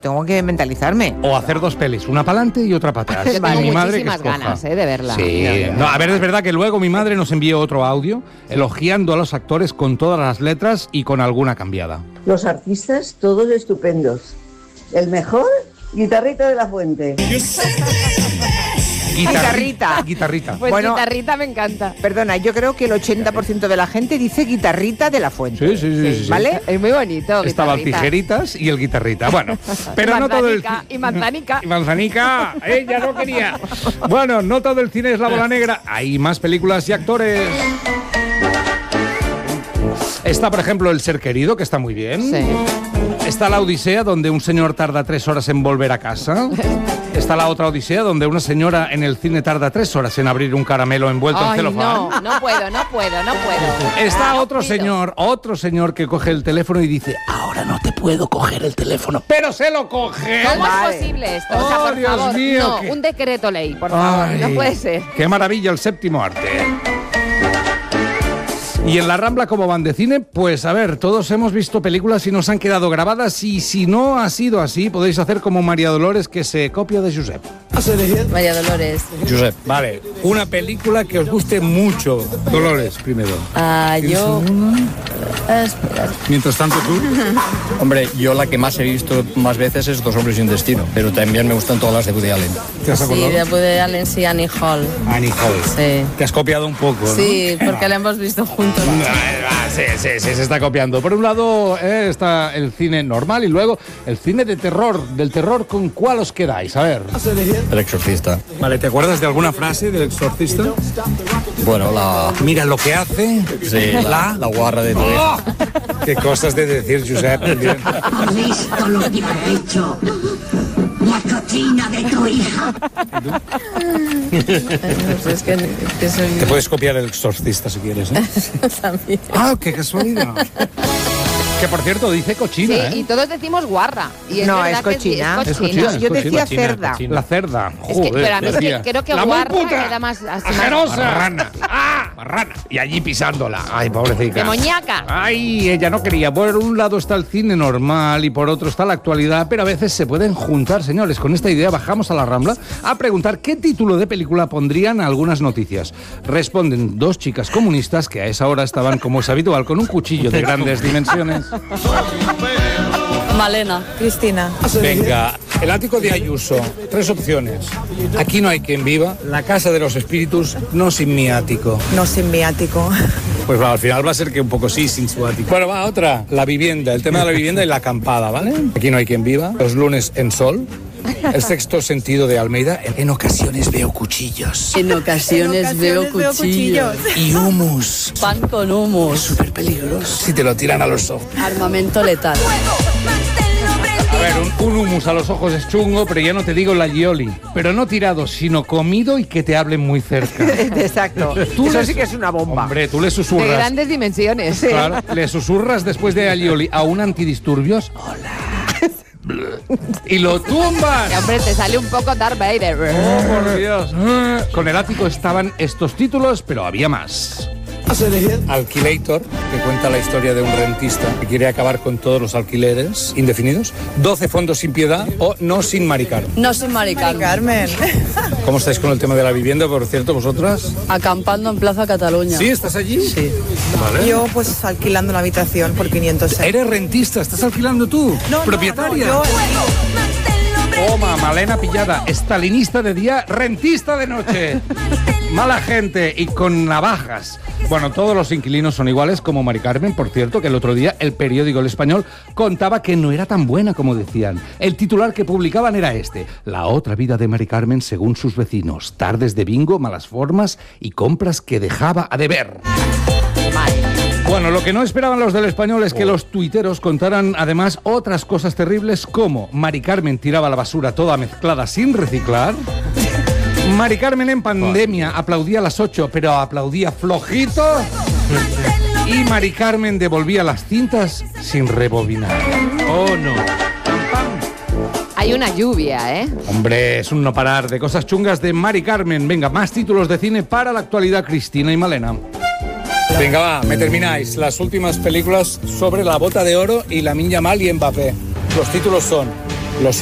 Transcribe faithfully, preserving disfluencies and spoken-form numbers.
Tengo que mentalizarme. O hacer dos pelis, una para adelante y otra para atrás. Yo tengo Y mi madre que muchísimas escoja. ganas eh, de verla. Sí. No, a ver, es verdad que luego mi madre nos envió otro audio elogiando a los actores con todas las letras y con alguna cambiada. Los artistas, todos estupendos. El mejor, Guitarrita de la Fuente. Guitarrita. Guitarrita. Pues Bueno, guitarrita me encanta. Perdona, yo creo que el ochenta por ciento de la gente dice Guitarrita de la Fuente. Sí, sí, sí, sí, sí. ¿Vale? Es muy bonito. Estaba el guitarrita. Tijeritas y el Guitarrita. Bueno, pero no todo el... Manzanica, y manzanica. Y manzanica, ella no quería. Bueno, no todo el cine es la bola negra. Hay más películas y actores. Está, por ejemplo, El ser querido, que está muy bien. Sí. Está La Odisea, donde un señor tarda tres horas en volver a casa. Está la otra Odisea, donde una señora en el cine tarda tres horas en abrir un caramelo envuelto en Ay, celofán. no, no puedo, no puedo, no puedo. Está Ah, no otro puedo. señor, otro señor que coge el teléfono y dice: ahora no te puedo coger el teléfono. ¡Pero se lo coge! ¿Cómo Vale. es posible esto? O sea, Oh, por Dios favor, mío, no, qué- un decreto ley, por favor, Ay, no puede ser. ¡Qué maravilla el séptimo arte! Y en la Rambla, ¿cómo van de cine? Pues a ver, todos hemos visto películas y nos han quedado grabadas, y si no ha sido así, podéis hacer como María Dolores, que se copia de Josep. María Dolores. Josep, vale, una película que os guste mucho. Dolores, primero. Ah, yo... Ah, espera. Mientras tanto, tú. Hombre, yo la que más he visto más veces es Dos hombres y un destino, pero también me gustan todas las de Woody Allen. ¿Te has Sí, acordado? de Woody Allen, sí, Annie Hall. Annie Hall. Sí. Te has copiado un poco, ¿no? Sí, porque la hemos visto juntos. Ah, sí, sí, sí, se está copiando. Por un lado eh, está el cine normal y luego el cine de terror. Del terror, ¿con cuál os quedáis? A ver. El exorcista. Vale, ¿te acuerdas de alguna frase del exorcista? Bueno, la... Mira lo que hace. Sí, la, la guarra de tu hija. Qué cosas de decir, Josep. ¿Has visto lo que ha hecho la cochina de tu hija? Pues es que, que soy... Te puedes copiar el exorcista si quieres, ¿eh? También. Ah, qué casualidad. Que por cierto dice cochina, Sí, ¿eh? y todos decimos guarra. Y es No, verdad es que sí, cochina. es Es cochina. cochina, Yo es decía cochina. cerda. La cerda. Es que, Joder, pero a mí es que decía. creo que ¡La muy guarra puta! queda más así más- ¡Ajerosa! Marrana. ¡Ah! Marrana. Y allí pisándola. Ay, pobrecita. ¡Demoníaca! Ay, ella no quería. Por un lado está el cine normal y por otro está la actualidad, pero a veces se pueden juntar, señores. Con esta idea bajamos a la Rambla a preguntar qué título de película pondrían a algunas noticias. Responden dos chicas comunistas que a esa hora estaban, como es habitual, con un cuchillo de grandes dimensiones. Malena. Cristina. Venga, el ático de Ayuso. Tres opciones. Aquí no hay quien viva. La casa de los espíritus, no sin mi ático. No sin mi ático. Pues va, al final va a ser que un poco sí, sin su ático. Bueno, va, otra. La vivienda. El tema de la vivienda y la acampada, ¿vale? Aquí no hay quien viva. Los lunes en sol. El sexto sentido de Almeida. En ocasiones veo cuchillos. En ocasiones, En ocasiones veo, veo cuchillos. Y humus. Pan con humus. Súper peligroso. Si te lo tiran a los ojos. Armamento letal. A ver, un, un humus a los ojos es chungo, pero ya no te digo la gioli. Pero no tirado, sino comido y que te hablen muy cerca. Exacto. Tú Eso le- sí que es una bomba. Hombre, tú le De susurras. grandes dimensiones. Claro, le susurras después de alioli a un antidisturbios. Hola. Y lo tumbas. Y, hombre, te sale un poco Darth Vader. Oh, por Dios. Con el ático estaban estos títulos, pero había más. Alquilator, que cuenta la historia de un rentista que quiere acabar con todos los alquileres indefinidos. doce fondos sin piedad o No sin maricar. No sin maricar. Carmen. ¿Cómo estáis con el tema de la vivienda, por cierto, vosotras? Acampando en Plaza Cataluña. ¿Sí? ¿Estás allí? Sí. Vale. Yo pues alquilando una habitación por quinientos euros. ¿Eres rentista? ¿Estás alquilando tú? No, no, ¿Propietaria? no, yo- Toma, Malena pillada, estalinista de día, rentista de noche. Mala gente y con navajas. Bueno, todos los inquilinos son iguales, como Mari Carmen, por cierto, que el otro día el periódico El Español contaba que no era tan buena como decían. El titular que publicaban era este: La otra vida de Mari Carmen según sus vecinos. Tardes de bingo, malas formas y compras que dejaba a deber. Bueno, lo que no esperaban los del Español es que los tuiteros contaran además otras cosas terribles, como Mari Carmen tiraba la basura toda mezclada sin reciclar. Mari Carmen en pandemia aplaudía a las ocho, pero aplaudía flojito. Y Mari Carmen devolvía las cintas sin rebobinar. Oh, no. Hay una lluvia, ¿eh? Hombre, es un no parar de cosas chungas de Mari Carmen. Venga, más títulos de cine para la actualidad, Cristina y Malena. Venga, va, me termináis. Las últimas películas sobre la Bota de Oro y Lamine Yamal y Mbappé. Los títulos son